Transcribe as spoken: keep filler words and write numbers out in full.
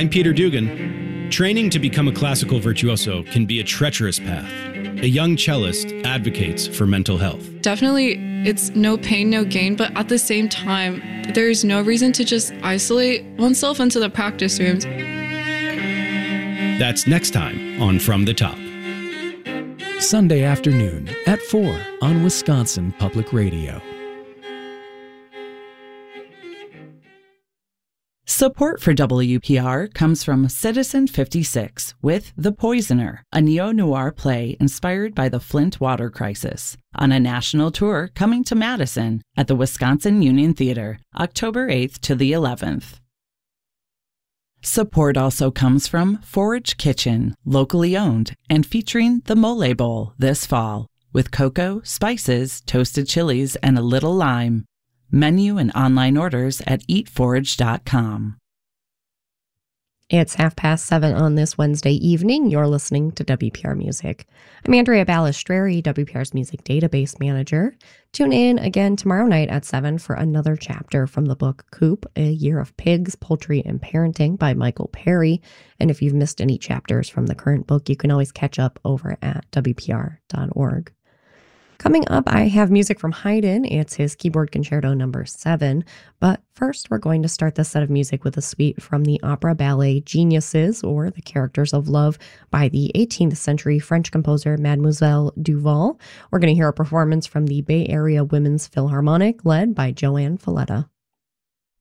I'm Peter Dugan. Training to become a classical virtuoso can be a treacherous path. A young cellist advocates for mental health. Definitely, it's no pain, no gain, but at the same time, there's no reason to just isolate oneself into the practice rooms. That's next time on From the Top. Sunday afternoon at four on Wisconsin Public Radio. Support for W P R comes from Citizen fifty-six with The Poisoner, a neo-noir play inspired by the Flint water crisis, on a national tour coming to Madison at the Wisconsin Union Theater, October eighth to the eleventh. Support also comes from Forage Kitchen, locally owned and featuring the Mole Bowl this fall, with cocoa, spices, toasted chilies, and a little lime. Menu and online orders at eat forage dot com. It's half past seven on this Wednesday evening. You're listening to W P R Music. I'm Andrea Balistreri, W P R's Music Database Manager. Tune in again tomorrow night at seven for another chapter from the book Coop, A Year of Pigs, Poultry, and Parenting by Michael Perry. And if you've missed any chapters from the current book, you can always catch up over at W P R dot org. Coming up, I have music from Haydn. It's his Keyboard Concerto number seven. But first, we're going to start this set of music with a suite from the opera ballet Geniuses, or The Characters of Love, by the eighteenth century French composer Mademoiselle Duval. We're going to hear a performance from the Bay Area Women's Philharmonic, led by Joanne Falletta.